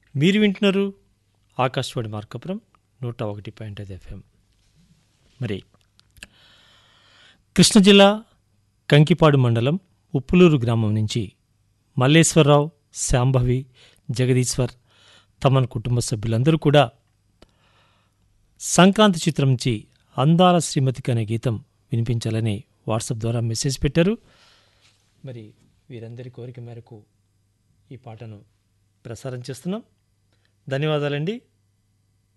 మీరు వింటున్నారు ఆకాశవాణి మార్కాపురం 101.5 FM. మరి కృష్ణా జిల్లా కంకిపాడు మండలం ఉప్పులూరు గ్రామం నుంచి మల్లేశ్వరరావు, శాంభవి, జగదీశ్వర్ తమ కుటుంబ సభ్యులందరూ కూడా సంక్రాంతి చిత్రం నుంచి అందాల శ్రీమతికి అనే గీతం వినిపించాలని వాట్సాప్ ద్వారా మెసేజ్ పెట్టారు. మరి వీరందరి కోరిక మేరకు ఈ పాటను ప్రసారం చేస్తున్నాం. ధన్యవాదాలండి.